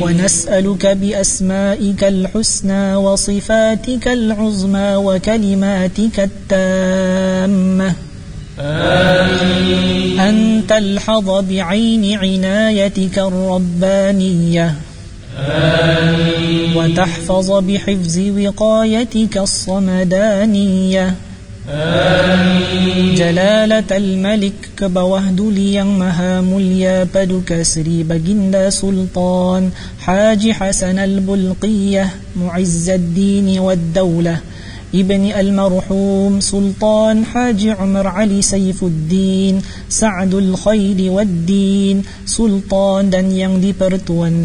ونسألك بأسمائك الحسنى وصفاتك العظمى وكلماتك التامة أن تلحظ بعين عنايتك الربانية وتحفظ بحفظ وقايتك الصمدانية جلالة الملك كبوهدلي مهامليا بدك سري بجند سلطان حاج حسن البلقية معز الدين والدولة ابن المرحوم سلطان حاج عمر علي سيف الدين سعد الخير والدين سلطان دن yang dipertuan